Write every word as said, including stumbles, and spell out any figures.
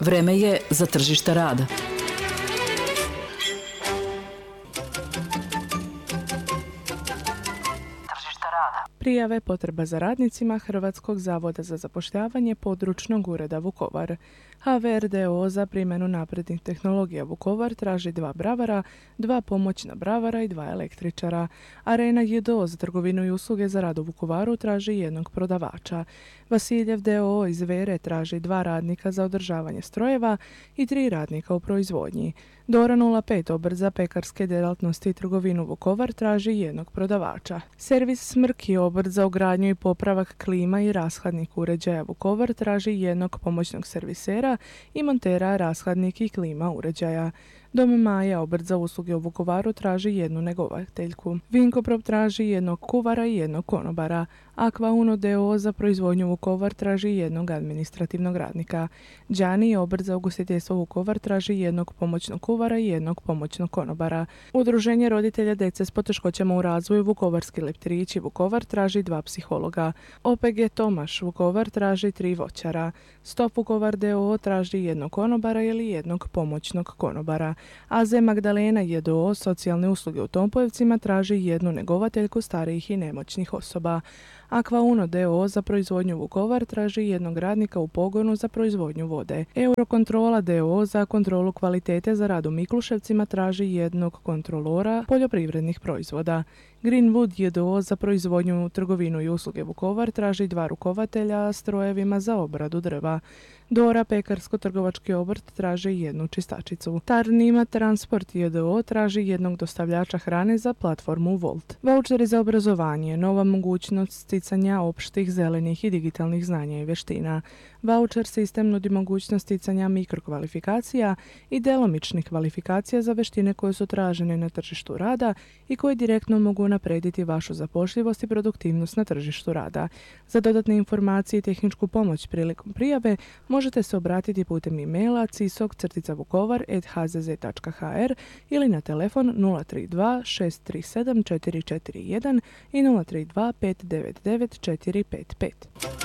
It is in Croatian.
Vreme je za tržište rada. Prijave potreba za radnicima Hrvatskog zavoda za zapošljavanje područnog ureda Vukovar. H V R d o o za primjenu naprednih tehnologija Vukovar traži dva bravara, dva pomoćna bravara i dva električara. Arena J D O za trgovinu i usluge za rad u Vukovaru traži jednog prodavača. Vasiljev d o o iz Vere traži dva radnika za održavanje strojeva i tri radnika u proizvodnji. Dora nula pet obrt za pekarske djelatnosti i trgovinu Vukovar traži jednog prodavača. Servis Smrk i obrt za ugradnju i popravak klima i rashladnih uređaja Vukovar traži jednog pomoćnog servisera i montera rashladnih i klima uređaja. Dom Maja obrt za usluge u Vukovaru traži jednu negovateljku. Vinkoprop traži jednog kuvara i jednog konobara. Aqua Uno d o o za proizvodnju Vukovar traži jednog administrativnog radnika. Đani obrt za ugostiteljstvo Vukovar traži jednog pomoćnog kuvara i jednog pomoćnog konobara. Udruženje roditelja djece s poteškoćama u razvoju Vukovarski leptirići Vukovar traži dva psihologa. O P G Tomaš Vukovar traži tri voćara. Stop Vukovar d o o traži jednog konobara ili jednog pomoćnog konobara. A Z Magdalena J D O O socijalne usluge u Tompojevcima traži jednu negovateljku starijih i nemoćnih osoba. Aqua Uno d o o za proizvodnju Vukovar traži jednog radnika u pogonu za proizvodnju vode. Eurokontrola d o o za kontrolu kvalitete za rad u Mikluševcima traži jednog kontrolora poljoprivrednih proizvoda. Greenwood J D O O za proizvodnju, trgovinu i usluge Vukovar traži dva rukovatelja strojevima za obradu drva. Dora pekarsko-trgovački obrt traži jednu čistačicu. Tarnima Transport J D O O traži jednog dostavljača hrane za platformu Volt. Voucheri za obrazovanje, nova mogućnost sticanja opštih, zelenih i digitalnih znanja i vještina. Voucher sistem nudi mogućnost sticanja mikrokvalifikacija i djelomičnih kvalifikacija za vještine koje su tražene na tržištu rada i koje direktno mogu naprediti vašu zapošljivost i produktivnost na tržištu rada. Za dodatne informacije i tehničku pomoć prilikom prijave možete se obratiti putem e-maila cisok crtica vukovar at h z z tačka h r ili na telefon nula tri dva šest tri sedam četiri četiri jedan i nula tri dva pet devet devet četiri pet pet.